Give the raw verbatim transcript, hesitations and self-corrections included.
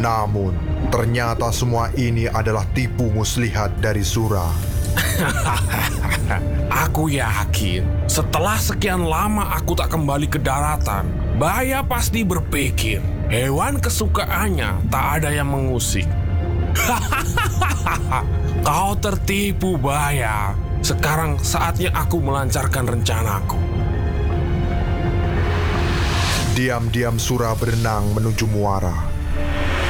Namun, ternyata semua ini adalah tipu muslihat dari Sura. Aku yakin setelah sekian lama aku tak kembali ke daratan, Baya pasti berpikir hewan kesukaannya tak ada yang mengusik. Kau tertipu, Baya. Sekarang saatnya aku melancarkan rencanaku. Diam-diam Sura berenang menuju muara.